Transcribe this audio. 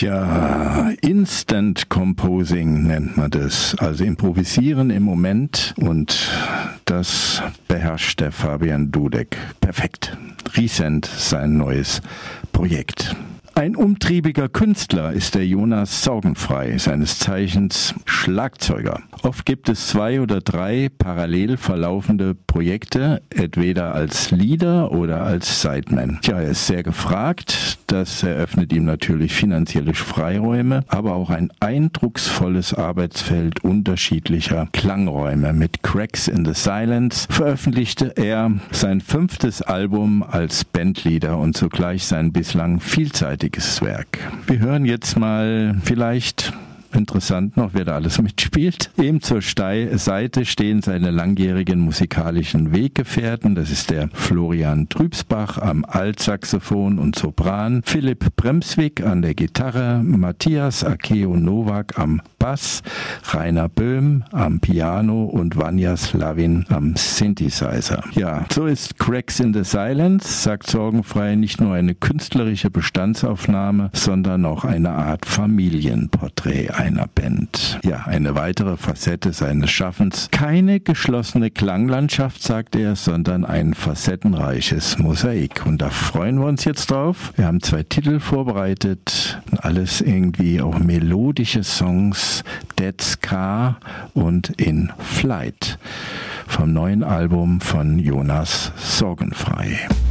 Tja, Instant Composing nennt man das. Also improvisieren im Moment, und das beherrscht der Fabian Dudek perfekt. Recent, sein neues Projekt. Ein umtriebiger Künstler ist der Jonas Sorgenfrei, seines Zeichens Schlagzeuger. Oft gibt es 2 oder 3 parallel verlaufende Projekte, entweder als Leader oder als Sideman. Tja, er ist sehr gefragt. Das eröffnet ihm natürlich finanzielle Freiräume, aber auch ein eindrucksvolles Arbeitsfeld unterschiedlicher Klangräume. Mit Cracks in the Silence veröffentlichte er sein 5. Album als Bandleader und zugleich sein bislang vielseitiges Werk. Wir hören jetzt mal, vielleicht interessant noch, wer da alles mitspielt. Ihm zur Seite stehen seine langjährigen musikalischen Weggefährten. Das ist der Florian Trübsbach am Altsaxophon und Sopran, Philipp Bremswig an der Gitarre, Matthias Akeo Nowak am Bass, Rainer Böhm am Piano und Vanja Slavin am Synthesizer. Ja, so ist Cracks in the Silence, sagt Sorgenfrei, nicht nur eine künstlerische Bestandsaufnahme, sondern auch eine Art Familienporträt einer Band. Ja, eine weitere Facette seines Schaffens. Keine geschlossene Klanglandschaft, sagt er, sondern ein facettenreiches Mosaik. Und da freuen wir uns jetzt drauf. Wir haben 2 Titel vorbereitet. Alles irgendwie auch melodische Songs. Dead Scar und In Flight vom neuen Album von Jonas Sorgenfrei.